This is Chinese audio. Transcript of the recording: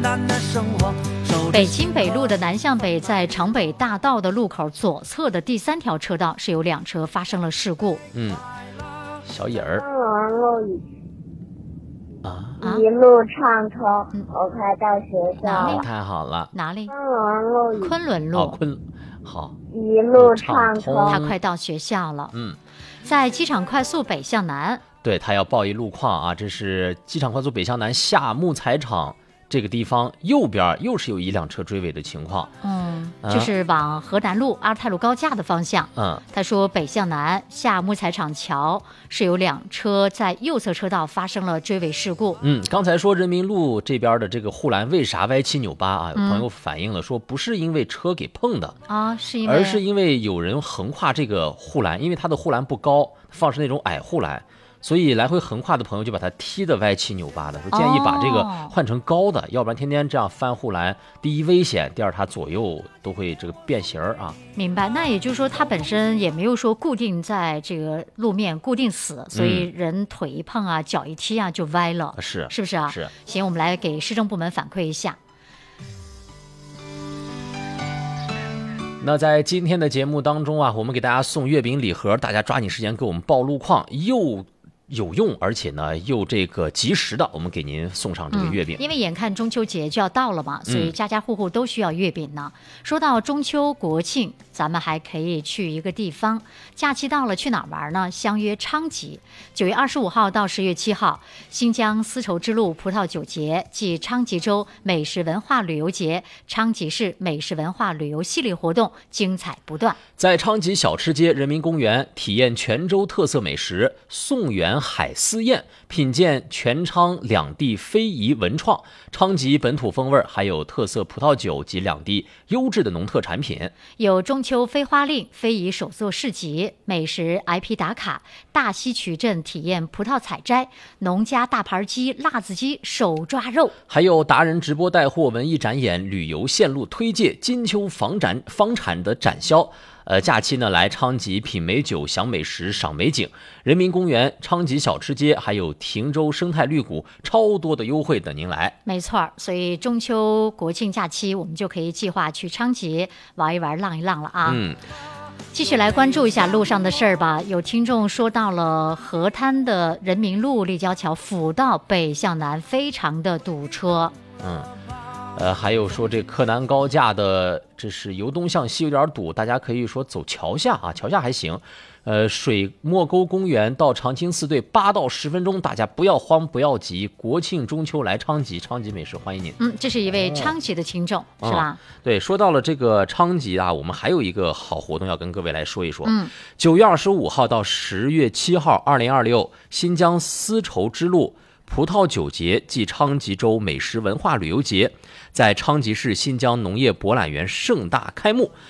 难的生活。 北京北路的南向北，在长北大道的路口左侧的第3条车道是有2车发生了事故。 小影儿。 一路畅通，我快到学校了。 太好了。 哪里？ 昆仑路。 昆仑路。 好。 一路畅通， 他快到学校了。在机场快速北向南。 对，他要报一路况啊，这是机场快速北向南下木材厂这个地方右边又是有1辆车追尾的情况。 就是往河南路阿尔泰路高架的方向。他说北向南下木材厂桥是有2车在右侧车道发生了追尾事故。 刚才说人民路这边的这个护栏为啥歪七扭八啊？有朋友反映了说不是因为车给碰的啊，而是因为有人横跨这个护栏，因为它的护栏不高，放是那种矮护栏。所以来回横跨的朋友就把它踢得歪七扭八的，说建议把这个换成高的，要不然天天这样翻护栏，第一危险，第二它左右都会这个变形啊。 明白，那也就是说它本身也没有说固定在这个路面固定死，所以人腿一碰啊，脚一踢啊就歪了，是不是啊？ 是。 行，我们来给市政部门反馈一下。 那在今天的节目当中啊，我们给大家送月饼礼盒，大家抓紧时间给我们报路况，又有用，而且呢又这个及时的，我们给您送上这个月饼。 因为眼看中秋节就要到了嘛，所以家家户户都需要月饼呢。说到中秋国庆，咱们还可以去一个地方，假期到了去哪儿玩呢？相约昌吉，9月25号到10月7号，新疆丝绸之路葡萄酒节暨昌吉州美食文化旅游节、昌吉市美食文化旅游系列活动精彩不断。 在昌吉小吃街人民公园体验泉州特色美食宋元海丝宴，品鉴全昌两地非遗文创，昌吉本土风味，还有特色葡萄酒及两地优质的农特产品。 有中秋飞花令、非遗手作市集、美食 IP 打卡、大西渠镇体验葡萄采摘、农家大盘鸡、辣子鸡、手抓肉， 还有达人直播带货、文艺展演、旅游线路推介、金秋房产的展销。假期呢来昌吉品美酒、享美食、赏美景，人民公园、昌吉小吃街，还有亭州生态绿谷，超多的优惠等您来。 没错，所以中秋国庆假期我们就可以计划去昌吉玩一玩、浪一浪了啊。继续来关注一下路上的事儿吧。有听众说到了河滩的人民路立交桥辅道北向南非常的堵车。 还有说这柯南高架的，这是由东向西有点堵，大家可以说走桥下啊，桥下还行。水墨沟公园到长青寺队8到10分钟，大家不要慌不要急，国庆中秋来昌吉，昌吉美食欢迎您。 这是一位昌吉的听众，是吧？ 对，说到了这个昌吉啊，我们还有一个好活动要跟各位来说一说。9月25号到10月7号，2026新疆丝绸之路葡萄酒节暨昌吉州美食文化旅游节在昌吉市新疆农业博览园盛大开幕。